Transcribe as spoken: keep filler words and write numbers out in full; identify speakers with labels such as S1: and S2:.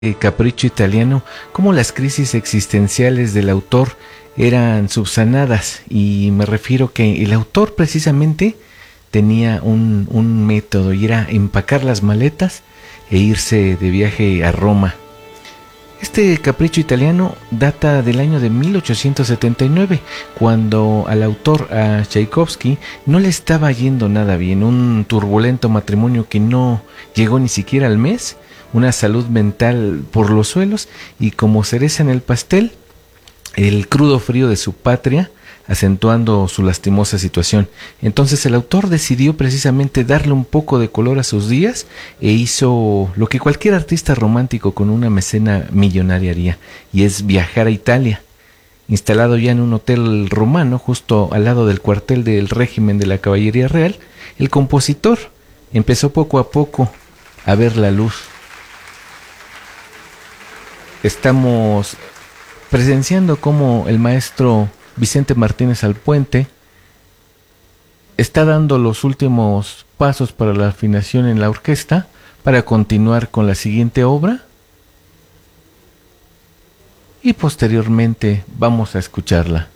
S1: eh, Capricho Italiano, cómo las crisis existenciales del autor eran subsanadas, y me refiero que el autor precisamente tenía un, un método, y era empacar las maletas e irse de viaje a Roma. Este Capricho Italiano data del año de mil ochocientos setenta y nueve, cuando al autor, a Tchaikovsky, no le estaba yendo nada bien, un turbulento matrimonio que no llegó ni siquiera al mes, una salud mental por los suelos, y como cereza en el pastel, el crudo frío de su patria, acentuando su lastimosa situación. Entonces el autor decidió precisamente darle un poco de color a sus días, e hizo lo que cualquier artista romántico con una mecena millonaria haría, y es viajar a Italia. Instalado ya en un hotel romano justo al lado del cuartel del régimen de la caballería real, el compositor empezó poco a poco a ver la luz. Estamos presenciando cómo el maestro Vicente Martínez Alpuente está dando los últimos pasos para la afinación en la orquesta para continuar con la siguiente obra, y posteriormente vamos a escucharla.